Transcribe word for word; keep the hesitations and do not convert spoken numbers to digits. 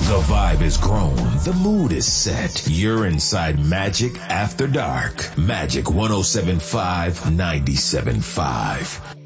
The vibe is grown. The mood is set. You're inside Magic After Dark. Magic one oh seven point five, ninety-seven point five.